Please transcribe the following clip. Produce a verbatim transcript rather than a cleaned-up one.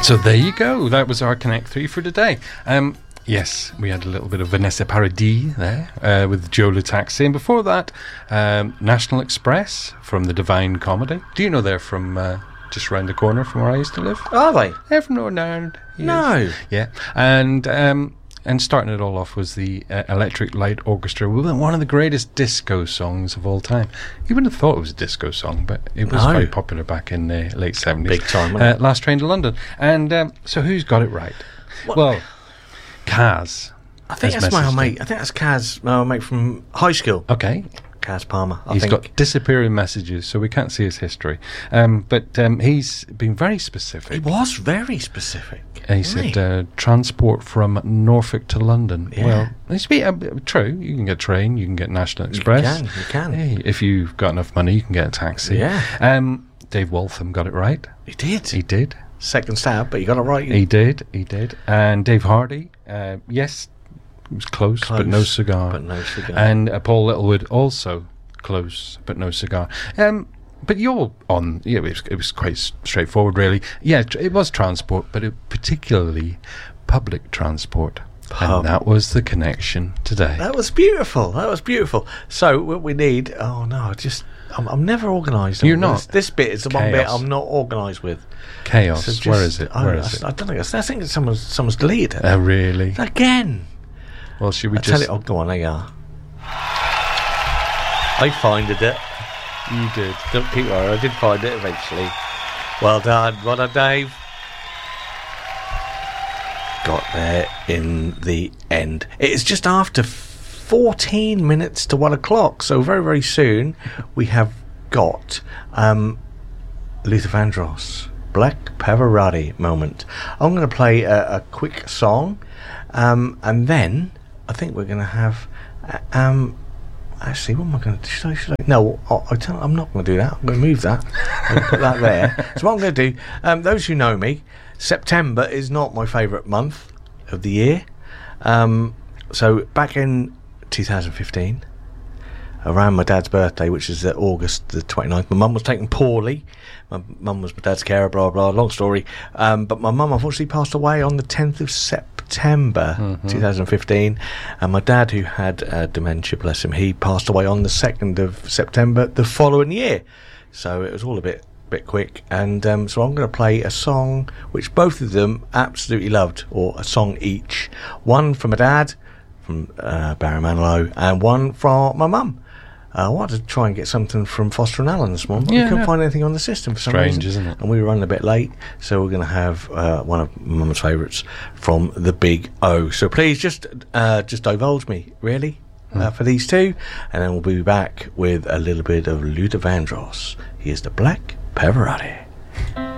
So there you go. That was our Connect three for today. Um, yes, we had a little bit of Vanessa Paradis there uh, with Joe Lutaxi. And before that, um, National Express from the Divine Comedy. Do you know they're from uh, just around the corner from where I used to live? Are they? They're from Northern Ireland. Yes. No. Yeah. And... Um, And starting it all off was the uh, Electric Light Orchestra with one of the greatest disco songs of all time. You wouldn't have thought it was a disco song, but it was No. very popular back in the late seventies. Big time, Uh, wasn't it? Last Train to London. And um, so who's got it right? What? Well, Kaz. I think has that's my messaged mate. it. I think that's Kaz, my mate from high school. Okay. Kaz Palmer. I He's think. got disappearing messages, so we can't see his history. Um, but um, he's been very specific. He was very specific. He wasn't said uh, transport from Norfolk to London. Yeah. Well, it's be, uh, true. You can get train, you can get National Express. You can, you can. Hey, if you've got enough money, you can get a taxi. Yeah. Um, Dave Waltham got it right. He did. He did. Second stab, but you got it right. He did. He did. And Dave Hardy, uh, yes, it was close, Close, but no cigar. but no cigar. And uh, Paul Littlewood also close, but no cigar. Um, but you're on. Yeah, it was, it was quite s- straightforward, really. Yeah, tr- it was transport, but it, particularly public transport. Pub. And that was the connection today. That was beautiful. That was beautiful. So what we need? Oh no, just I'm, I'm never organised. on You're this. not? This bit is the one bit Chaos. I'm not organised with. Chaos. So just- Where is it? I, Where I, is it? I don't think. It's, I think it's someone's someone's deleted it Uh, really? again. Well, should we I tell just? you. Oh, go on. There you are. I finded it. You did. Don't keep worrying. I did find it eventually. Well done. Well done, Dave. Got there in the end. It is just after fourteen minutes to one o'clock. So very, very soon we have got um, Luther Vandross, Black Pavarotti moment. I'm going to play a, a quick song, um, and then I think we're going to have. Uh, um, Actually, what am I going to do? Should I, should I? No, I, I tell, I'm not going to do that. I'm going to move that. I'm going to put that there. So what I'm going to do, um, those who know me, September is not my favourite month of the year. Um, so back in two thousand fifteen, around my dad's birthday, which is uh, August the twenty-ninth, my mum was taken poorly. My mum was my dad's carer, blah, blah, long story. Um, but my mum unfortunately passed away on the tenth of September. September Mhm. twenty fifteen, and my dad, who had uh, dementia, bless him, he passed away on the second of September the following year. So it was all a bit bit quick, and um, so I'm going to play a song which both of them absolutely loved, or a song each. One from my dad, from uh, Barry Manilow, and one from my mum. Uh, I wanted to try and get something from Foster and Allen this morning, but Yeah, we couldn't no. find anything on the system for some Strange, reason. isn't it? And we were running a bit late, so we're going to have uh, one of Mum's favourites from the Big O. So please just uh, just divulge me, really, uh, for these two, and then we'll be back with a little bit of Luther Vandross. He is the Black Pavarotti.